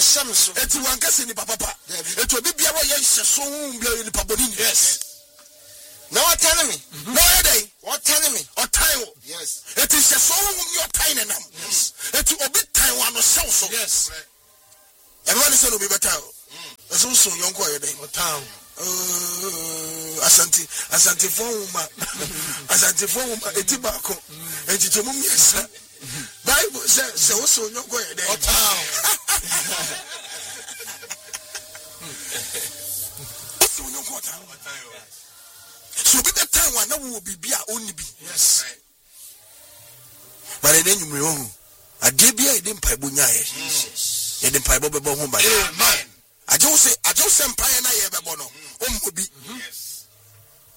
Wasam so. Eti wankase ni papa. Eti obi bia wo ye hye so hu bia ni papa ni. Yes. Now what tell me? No day. What tell me? Or time. Yes. It is a so hu your time na. Yes. Eti obi time wa no so. Yes. Everyone say no be better. Eso so yonko ye dey. Town. Asante foma eti ba ko enti temu miesa Bible says so nyonko ye dey town so nyonko town so be the time wa na wo bibia oni bi. Yes. But then you know ade bia e dey mpaibo nyae e dey mpaibo bebo ho ba. Amen. I just say empire na ye bebo no. Yes.